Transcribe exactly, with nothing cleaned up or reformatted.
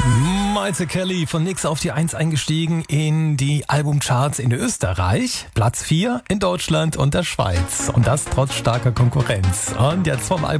Maite Kelly von Nix auf die eins eingestiegen in die Albumcharts in Österreich, Platz vier in Deutschland und der Schweiz. Und das trotz starker Konkurrenz. Und jetzt vom Album